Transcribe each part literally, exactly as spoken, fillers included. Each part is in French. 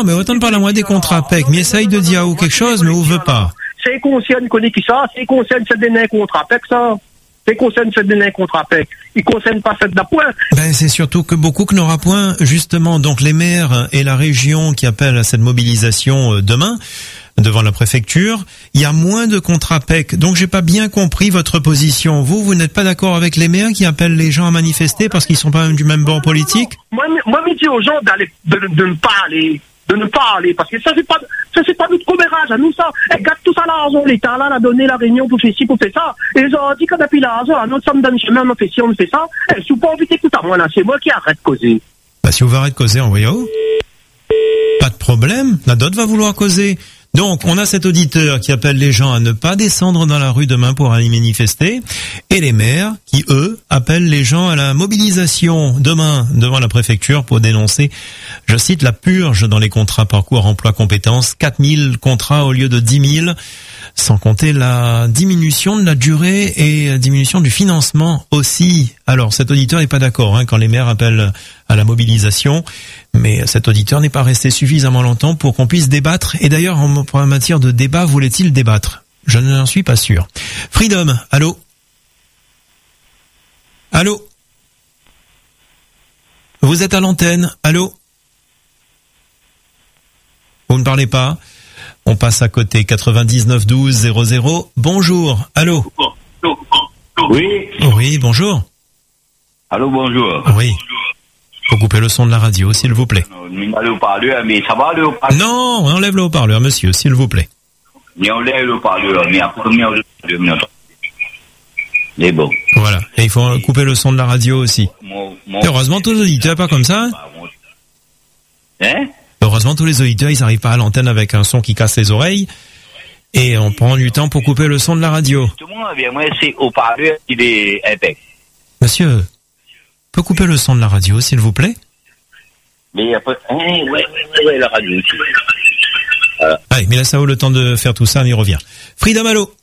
Non, mais autant de parler à moi des contrats P E C. Mais essaye de dire ou quelque chose, mais ou veut pas. C'est concerne connaît qui ça, c'est concerne ce dernier contrat P E C, ça. C'est concerne ce dernier contrat P E C. Il concerne pas cette d'appoint. Ben, c'est surtout que beaucoup que n'aura point, justement, donc les maires et la région qui appellent à cette mobilisation demain, devant la préfecture, il y a moins de contrats P E C. Donc j'ai pas bien compris votre position. Vous, vous n'êtes pas d'accord avec les maires qui appellent les gens à manifester parce qu'ils sont pas du même bord politique? Moi, moi, je dis aux gens d'aller, de, de ne pas aller, de ne pas aller, parce que ça c'est pas, ça c'est pas notre commérage à nous ça. Et garde tout ça là, l'État là, l'a donné la réunion pour faire ci, pour faire ça. Et ils ont dit qu'on a pris l'argent, à notre somme d'un chemin, on fait ci, on fait ça. Et si vous pas envie d'écouter à moi là, c'est moi qui arrête de causer. Bah si vous arrêtez de causer, envoyez-vous. Pas de problème, la dot va vouloir causer. Donc, on a cet auditeur qui appelle les gens à ne pas descendre dans la rue demain pour aller manifester, et les maires qui, eux, appellent les gens à la mobilisation demain devant la préfecture pour dénoncer, je cite, la purge dans les contrats parcours emploi compétences, quatre mille contrats au lieu de dix mille, sans compter la diminution de la durée et diminution du financement aussi. Alors, cet auditeur n'est pas d'accord hein, quand les maires appellent à la mobilisation, mais cet auditeur n'est pas resté suffisamment longtemps pour qu'on puisse débattre. Et d'ailleurs, en matière de débat, voulait-il débattre? Je n'en suis pas sûr. Freedom, allô? Allô? Vous êtes à l'antenne, allô? Vous ne parlez pas? On passe à côté, quatre-vingt-dix-neuf douze zéro zéro. Bonjour, allô? Oui. Oui, bonjour. Allô, bonjour. Oui. Faut couper le son de la radio, s'il vous plaît. Non, le haut-parleur, mais ça va le haut-parleur? Non, on enlève le haut-parleur, monsieur, s'il vous plaît. Mais on enlève le haut-parleur, mais après, on enlève le haut-parleur. Mais bon. Voilà. Et il faut couper le son de la radio aussi. Mon, mon... Heureusement, tous les auditeurs, pas comme ça. Hein? Heureusement, tous les auditeurs, ils n'arrivent pas à l'antenne avec un son qui casse les oreilles. Et on prend du temps pour couper le son de la radio. Tout le monde, bien, moi, c'est haut-parleur qui est impec. Monsieur, peut couper le son de la radio, s'il vous plaît? Mais après, hein, ouais, ouais, ouais, la radio aussi. Voilà. Allez, mais là, ça vaut le temps de faire tout ça, on y revient. Freedom, allô?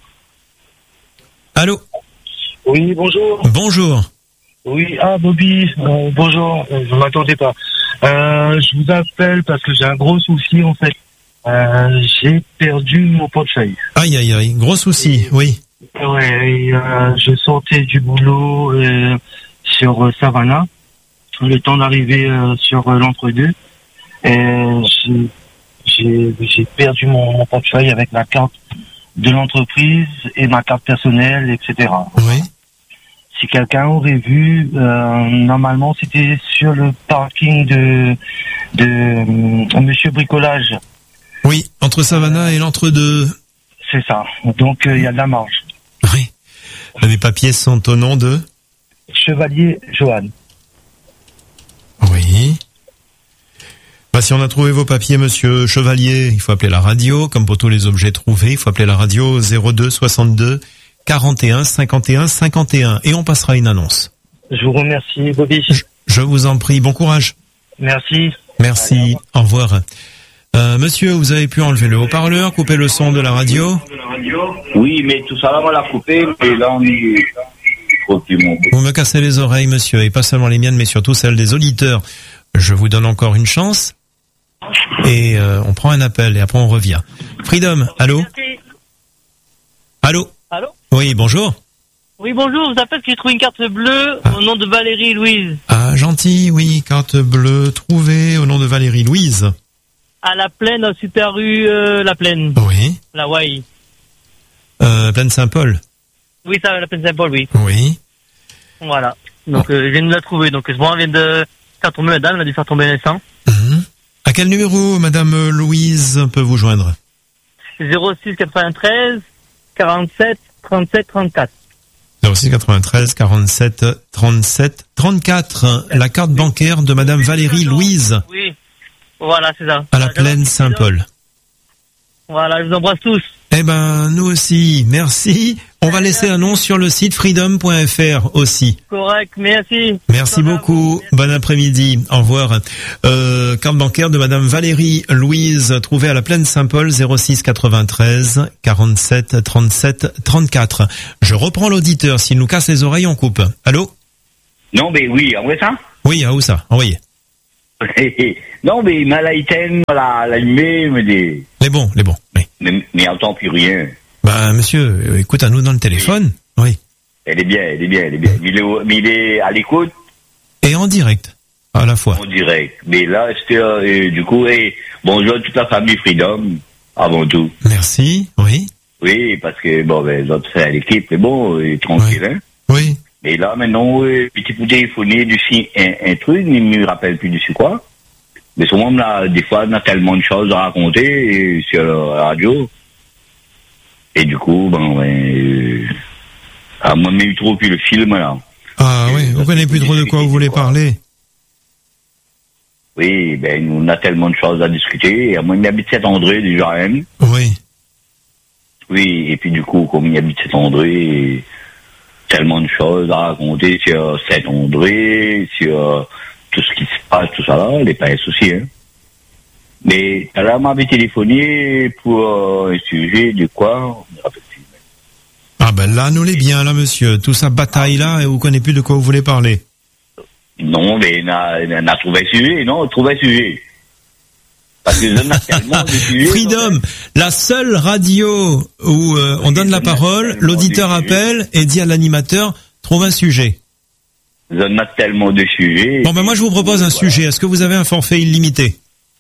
Allô? Oui, bonjour. Bonjour. Oui, ah, Bobby, euh, bonjour, euh, je ne m'attendais pas. Euh, je vous appelle parce que j'ai un gros souci, en fait. Euh, j'ai perdu mon portefeuille. Aïe, aïe, aïe, gros souci, oui. Ouais, et, euh, je sortais du boulot euh, sur euh, Savannah, le temps d'arriver euh, sur euh, l'entre-deux. Et j'ai, j'ai, j'ai perdu mon, mon portefeuille avec la carte de l'entreprise et ma carte personnelle, et cetera. Oui. Si quelqu'un aurait vu, euh, normalement c'était sur le parking de de euh, Monsieur Bricolage. Oui, entre Savannah et l'entre-deux. C'est ça. Donc il euh, y a de la marge. Oui. Les papiers sont au nom de Chevalier Johan. Oui. Bah, si on a trouvé vos papiers, monsieur Chevalier, il faut appeler la radio. Comme pour tous les objets trouvés, il faut appeler la radio zéro deux soixante-deux quarante et un cinquante et un cinquante et un. Et on passera une annonce. Je vous remercie, Bobby. Je, je vous en prie. Bon courage. Merci. Merci. Allez, au revoir. Au revoir. Euh, monsieur, vous avez pu enlever le haut-parleur, couper le son de la radio? Oui, mais tout ça là, on l'a coupé, et là, on est... Vous me cassez les oreilles, monsieur, et pas seulement les miennes, mais surtout celles des auditeurs. Je vous donne encore une chance, et euh, on prend un appel, et après on revient. Freedom, allô? Allô? Allô? Oui, bonjour. Oui, bonjour, je vous appelle que j'ai trouvé une carte bleue ah. au nom de Valérie Louise. Ah, gentil, oui, carte bleue trouvée au nom de Valérie Louise. À la Plaine, au Super rue euh, La Plaine. Oui. La Hawaï. Euh, Plaine Saint-Paul. Oui, ça, la Plaine Saint-Paul, oui. Oui. Voilà. Donc, oh. euh, je viens de la trouver. Donc, bon, elle vient de faire tomber madame, elle a dû faire tomber naissant. Mmh. À quel numéro, madame Louise, peut vous joindre? zéro six quatre-vingt-treize quarante-sept trente-sept trente-quatre. zéro six quatre-vingt-treize quarante-sept trente-sept trente-quatre. La carte bancaire de madame Valérie Louise. Oui. Voilà, c'est ça. À la Plaine Saint-Paul. Voilà, je vous embrasse tous. Eh ben, nous aussi, merci. On va laisser l'annonce sur le site freedom point f r aussi. Correct, merci. Merci beaucoup. Merci. Bon après-midi. Au revoir. Euh, carte bancaire de madame Valérie Louise, trouvée à la Plaine Saint-Paul, zéro six quatre-vingt-treize quarante-sept trente-sept trente-quatre. Je reprends l'auditeur. S'il nous casse les oreilles, on coupe. Allô? Non, mais oui, envoyez ça? Oui, à où ça? Envoyez. Non, mais il m'a la éteinte, la, l'allumé, il me dit. Les bons, les bons, oui. Mais, mais il n'entend plus rien. Bah, monsieur, euh, écoute à nous dans le téléphone. Oui. Elle est bien, elle est bien, elle est bien. Mais il est, au- mais il est à l'écoute, Et en direct, à la fois. en direct. Mais là, c'était, euh, du coup, et bonjour à toute la famille Freedom, avant tout. Merci, oui. Oui, parce que, bon, ben, les autres, c'est à l'équipe, mais bon, et tranquille, Ouais. hein. Oui. Et là, maintenant, euh, petit coup de téléphoner dessus un, un truc, il ne me rappelle plus dessus quoi. Mais souvent, on a, des fois, on a tellement de choses à raconter et sur la radio. Et du coup, ben, ben euh, à moi, même trop plus le film, là. Ah oui, vous connaissez plus trop de quoi vous voulez parler. Oui, ben, on a tellement de choses à discuter. Et à moi, il habite Saint-André, déjà, hein. Oui. Oui, et puis du coup, comme il habite Saint-André, tellement de choses à raconter sur Saint-André, sur tout ce qui se passe, tout ça là, les P S aussi, hein. Mais tout à l'heure, m'avait téléphoné pour euh, un sujet de quoi, on me rappelle plus. Ah ben là, nous les bien, là, monsieur. Tout ça bataille là et vous connaissez plus de quoi vous voulez parler. Non, mais on a, on a trouvé un sujet, non, on trouve un sujet. Parce que on a tellement de sujets. Freedom, la seule radio où euh, on donne la parole, l'auditeur appelle et dit à l'animateur, trouve un sujet. On a tellement de sujets. Bon ben moi je vous propose un sujet. Est-ce que vous avez un forfait illimité?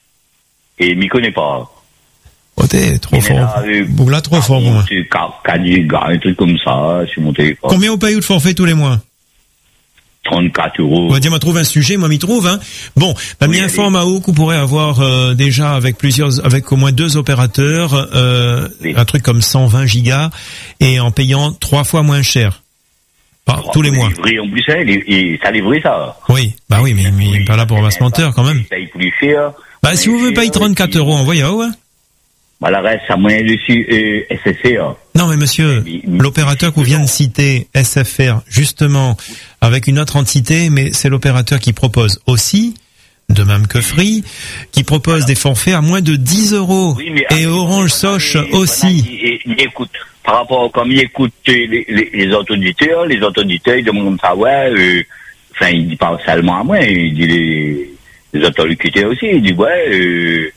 Et il m'y connaît pas. Oh t'es trop Il est fort. là, euh, Bon là trop fort pour moi. C'est quatre gigas, un truc comme ça, sur mon téléphone. Combien on paye de forfait tous les mois? trente-quatre euros. On va dire, moi trouve un sujet, moi m'y trouve. Hein. Bon, bah, Oui, m'y informe à où qu'on pourrait avoir euh, déjà avec plusieurs, avec au moins deux opérateurs, euh, Oui. un truc comme cent vingt gigas et en payant trois fois moins cher. Par, tous les mois. Livré en plus, hein, li- et ça livrait ça. Oui, bah oui, mais, mais pas là pour basse menteur quand même. Ça, il faut lui faire. Bah si vous voulez payer trente-quatre euros, envoyez à où, hein. Bah, la reste, ça moyen dessus, euh, S S C, hein. Non mais monsieur, Mais- mais- l'opérateur que vous vient de citer, S F R, justement, avec une autre entité, mais c'est l'opérateur qui propose aussi, de même que Free, qui propose des forfaits à moins de dix euros. Oui, mais- Et Orange Soch Et- aussi. voilà, Il, il écoute. Par rapport, comme il écoute les, les, les autres auditeurs, les autres auditeurs, ils demandent ça, ouais, euh, enfin, il dit pas seulement à moi, il dit les, les autres locuteurs aussi, il dit, ouais, euh,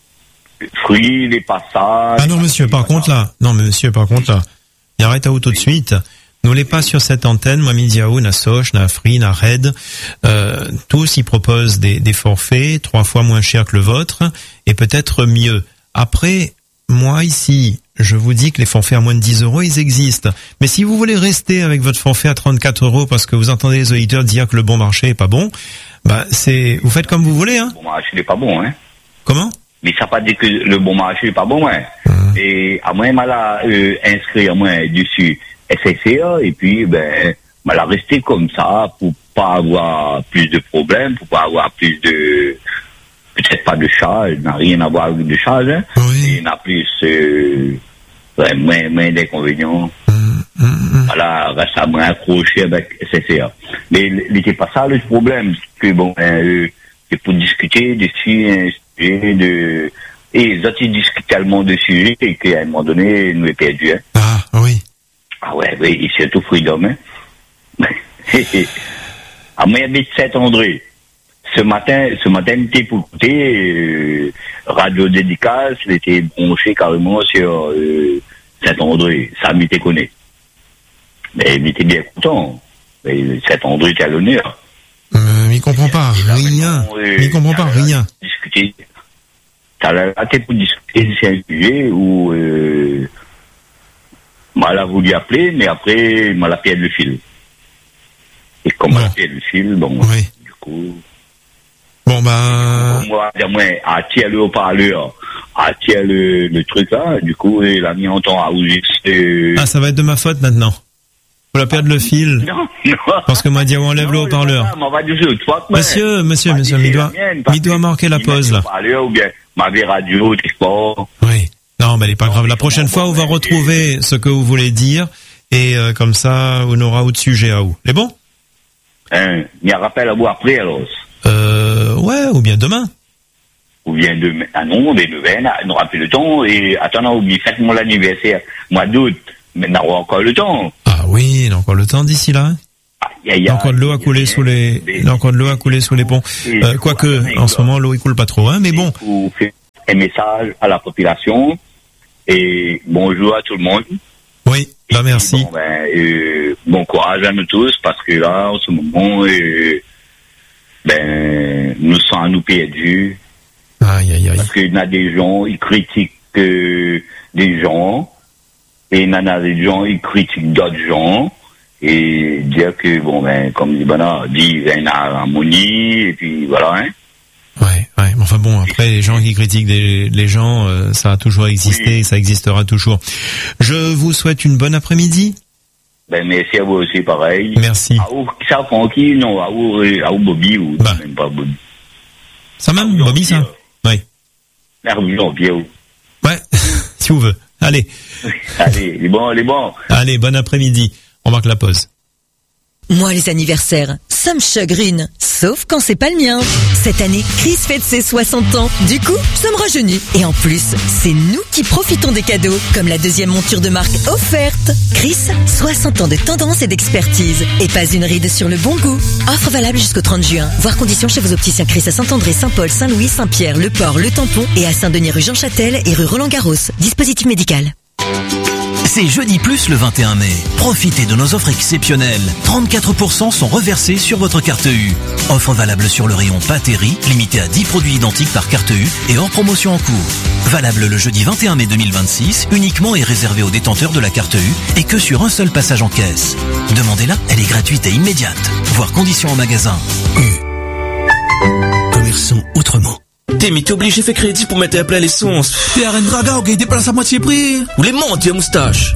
fruits, les passages. Ah non monsieur, par contre là, non mais monsieur, par contre là, il arrête à vous tout de suite. Nous les pas sur cette antenne, moi Midiao, na Soch, na Free, na Red, euh, tous ils proposent des, des forfaits trois fois moins chers que le vôtre et peut-être mieux. Après, moi ici, je vous dis que les forfaits à moins de dix euros, ils existent. Mais si vous voulez rester avec votre forfait à trente-quatre euros parce que vous entendez les auditeurs dire que le bon marché est pas bon, bah c'est, vous faites comme vous voulez, hein. Le bon marché n'est pas bon, hein. Comment? Mais ça pas dit que le bon marché n'est pas bon, hein. Hum. Et à moi, m'a la euh, inscrire moi dessus S S C A et puis ben m'a la rester comme ça pour pas avoir plus de problèmes, pour pas avoir plus de peut-être pas de charge, n'a rien à voir avec de charge, hein. Oui. Et n'a plus euh, ouais, moins, moins d'inconvénients. Hum, hum, hum. Voilà, reste à moins accroché avec S S C A. Mais n'était pas ça le problème, c'est que bon, euh, c'est pour discuter dessus un sujet de et les autres ils discutent tellement de sujets et qu'à un moment donné, nous est perdu, hein. Ah oui. Ah ouais, oui, et surtout Freedom, hein. À moi, j'habite Saint-André. Ce matin, ce matin, il était pour écouter, euh, radio dédicace, il était branché carrément sur, euh, Saint-André. Ça m'était connu. Mais il était bien content. Mais Saint-André était à l'honneur. Euh, il comprend pas Et là, rien. maintenant, euh, Il comprend pas t'as la- rien. Discuter. T'as la raté pour discuter sur un sujet où, euh, m'a l'a voulu appeler, mais après, m'a la perdu le fil. Et comme Bon. m'a la perdu le fil, bon, Oui. du coup, Bon bah, moi, dire, moi, à tirer le haut-parleur, à tirer le, le truc là, du coup, il a mis en temps à ouvrir, euh, ah ça va être de ma faute maintenant. Faut la perdre le fil. non, non. Parce que moi Diao enlève le Non, haut-parleur. c'est pas ça, m'en va dire, je- toi, moi, Monsieur, monsieur, pas monsieur, dire il la doit, mienne, parce il doit que marquer la il pause met là. le haut-parleur, ou bien, ma vie radio, des sports. Oui. Non, mais elle est pas grave. La prochaine fois, on va retrouver ce que vous voulez dire et euh, comme ça, on aura autre sujet à vous. Les bon? Hein, il y a rappel à vous après, alors. Euh, ouais, ou bien demain. Ou bien demain, ah non, mais demain, on n'aura plus le temps, et attends, oublie, faites mon anniversaire, mois d'août, mais on aura encore le temps. Ah oui, il a encore le temps d'ici là. Hein. Il y a, il y Il y a encore de l'eau à couler sous les, il y a encore de l'eau à couler sous les ponts. Euh, quoique, en ce moment, l'eau, il coule pas trop, hein, mais bon. Pour faire un message à la population et bonjour à tout le monde. Oui, bah et merci. Bon, ben, euh, bon courage à nous tous parce que là, en ce moment, euh, ben, nous sommes à nous perdus. Aïe, aïe, aïe. Parce qu'il y a des gens, ils critiquent euh, des gens et il y en a des gens, ils critiquent d'autres gens. Et dire que, bon, ben, comme dit Bana, dit, il y a une harmonie, et puis voilà, hein. Ouais, ouais. Enfin bon, après, les gens qui critiquent des, les gens, euh, ça a toujours existé, Oui. et ça existera toujours. Je vous souhaite une bonne après-midi. Ben, merci à vous aussi, pareil. Merci. À où, ça, Francky, non, à où, à où Bobby, ou Bah. même pas Bobby. Ça même, Ah, Bobby, ça? Jean-Pierre. Ouais. Merde, Jean-Pierre. Ouais, si vous voulez. Allez. Allez, les bons, les bons. Allez, bon après-midi. On marque la pause. Moi, les anniversaires, ça me chagrine. Sauf quand c'est pas le mien. Cette année, Chris fête ses soixante ans. Du coup, ça me rajeunit. Et en plus, c'est nous qui profitons des cadeaux. Comme la deuxième monture de marque offerte. Chris, soixante ans de tendance et d'expertise. Et pas une ride sur le bon goût. Offre valable jusqu'au trente juin. Voir conditions chez vos opticiens Chris à Saint-André, Saint-Paul, Saint-Louis, Saint-Pierre, Le Port, Le Tampon et à Saint-Denis rue Jean Châtel et rue Roland-Garros. Dispositif médical. C'est jeudi plus le vingt et un mai. Profitez de nos offres exceptionnelles. trente-quatre pour cent sont reversés sur votre carte U. Offre valable sur le rayon pâtes et riz, limité à dix produits identiques par carte U et hors promotion en cours. Valable le jeudi vingt et un mai deux mille vingt-six, uniquement et réservé aux détenteurs de la carte U et que sur un seul passage en caisse. Demandez-la, elle est gratuite et immédiate. Voir conditions en magasin. U. Commerçons autrement. T'es, mais t'es obligé de faire crédit pour mettre à plat les sons. T'es à un draga, ok, déplace à moitié prix. Ou les montes, moustache.